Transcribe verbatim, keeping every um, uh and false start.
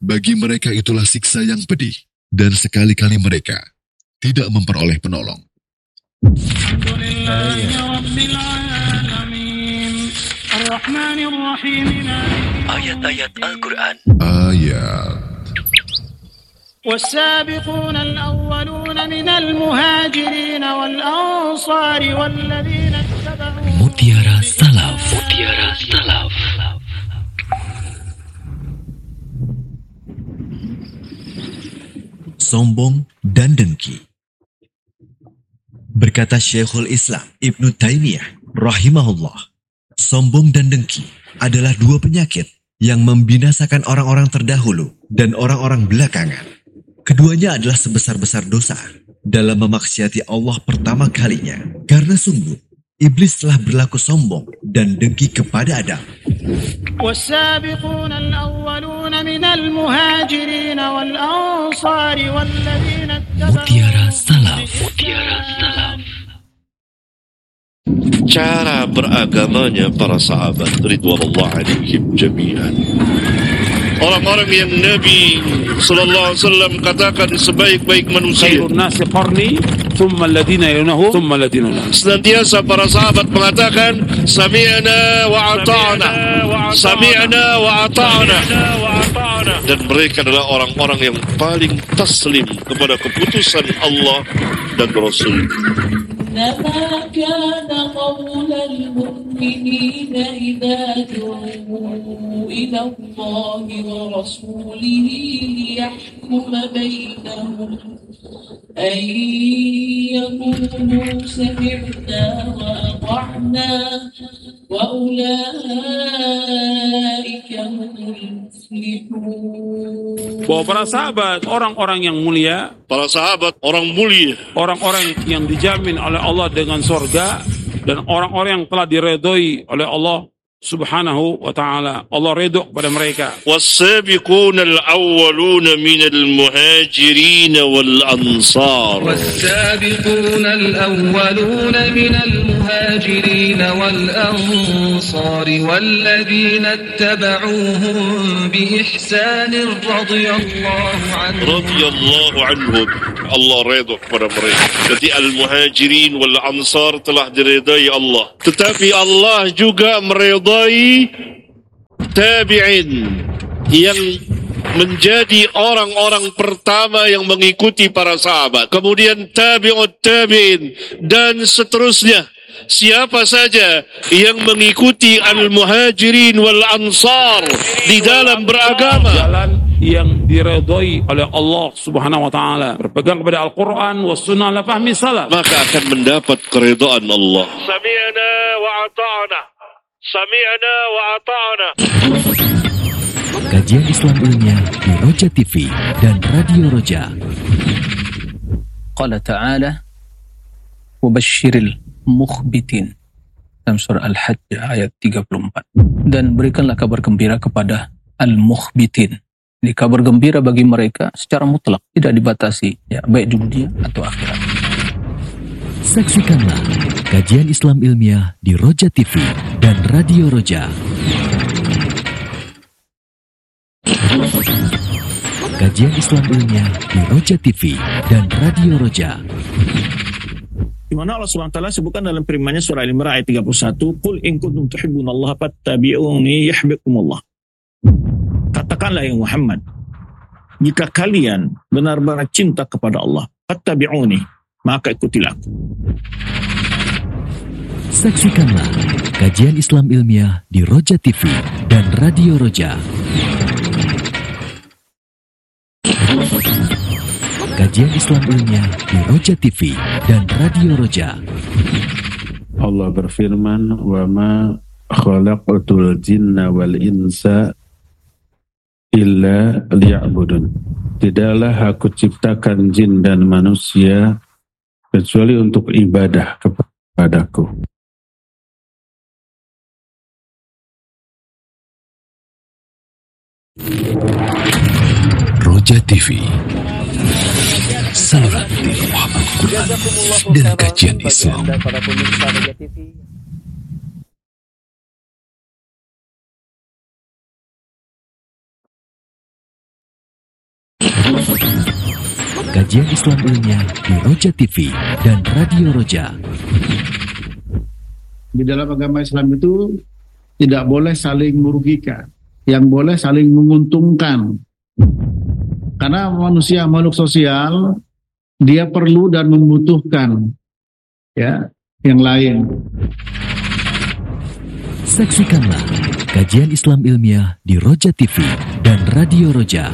Bagi mereka itulah siksa yang pedih, dan sekali-kali mereka tidak memperoleh penolong. Ayat-ayat Al-Quran. Ayat. والسابقون الأولون من المهاجرين والأنصار والذين اتبعوهم. Mutiara Salaf. Mutiara Salaf. Sombong dan dengki. Berkata Syekhul Islam Ibnu Taimiyah rahimahullah, sombong dan dengki adalah dua penyakit yang membinasakan orang-orang terdahulu dan orang-orang belakangan. Keduanya adalah sebesar-besar dosa dalam memaksiati Allah pertama kalinya, karena sungguh iblis telah berlaku sombong dan dengki kepada Adam. والسابقون الأولون من المهاجرين والأنصار والذين اتبعوهم. Mutiara Salaf. Mutiara Salaf. Cara beragamanya para sahabat ridwanullah alaihim jami'an. Orang-orang yang Nabi sallallahu alaihi wasallam katakan sebaik-baik manusia. Khairun nasi qarni, thumma alladhina yalunahu, thumma alladhina yalunahu. Senantiasa para sahabat mengatakan sami'na wa ata'na, sami'na wa ata'na. Dan mereka adalah orang-orang yang paling taslim kepada keputusan Allah dan Rasul. إنما كان قول المؤمنين إذا دعوا إلى الله ورسوله ليحكم بينهم أن يقولوا سمعنا وأطعنا وأولئك هم المفلحون. Bahwa para sahabat orang-orang yang mulia, para sahabat orang mulia, orang-orang yang dijamin oleh Allah dengan surga, dan orang-orang yang telah diredoi oleh Allah subhanahu wa ta'ala. Allah redho kepada mereka. والسابقون الأولون من المهاجرين والأنصار. والسابقون الأولون من المهاجرين والأنصار والذين اتبعوهم بإحسان رضي الله عنهم. رضي الله عنهم. Allah redha kepada mereka. Jadi al-muhajirin wal ansar telah diredai Allah. Tetapi Allah juga meredai tabi'in yang menjadi orang-orang pertama yang mengikuti para sahabat. Kemudian tabi'ut tabi'in dan seterusnya. Siapa saja yang mengikuti al-muhajirin wal ansar di dalam beragama, jalan yang diredai oleh Allah subhanahu wa ta'ala, berpegang kepada Al-Quran wa sunnah ala fahmi salaf, maka akan mendapat keridhaan Allah. Sami'na wa ata'na, sami'na wa ata'na. Kajian Islam ilmiah di Roja T V dan Radio Roja. Qala ta'ala wabashshiril mukhbitin, dalam surah Al-Hajj ayat tiga puluh empat. Dan berikanlah kabar gembira kepada al-mukhbitin. Ini kabar gembira bagi mereka secara mutlak, tidak dibatasi, ya, baik di dunia atau akhirat. Saksikanlah kajian Islam ilmiah di Roja T V dan Radio Roja. Kajian Islam ilmiah di Roja T V dan Radio Roja. Di mana Allah subhanahu wa taala sebutkan dalam firman-Nya surah Al-Imran ayat tiga puluh satu, "Qul in kuntum tuhibbunallaha fattabi'uni yuhibbukumullah." Katakanlah ya Muhammad, jika kalian benar-benar cinta kepada Allah, fattabi'uni, maka ikutilah aku. Saksikanlah kajian Islam ilmiah di Roja T V dan Radio Roja. Kajian Islam ilmiah di Roja T V dan Radio Roja. Allah berfirman, "Wa ma khalaqatul jinna wal insa illa liya'budun." Tidaklah aku ciptakan jin dan manusia kecuali untuk ibadah kepadaku. Roja T V, saluran tilah Al-Quran dan kajian Islam. Kajian Islam Ilmiah di Roja T V dan Radio Roja. Di dalam agama Islam itu tidak boleh saling merugikan, yang boleh saling menguntungkan. Karena manusia makhluk sosial, dia perlu dan membutuhkan ya yang lain. Saksikanlah kajian Islam Ilmiah di Roja T V dan Radio Roja.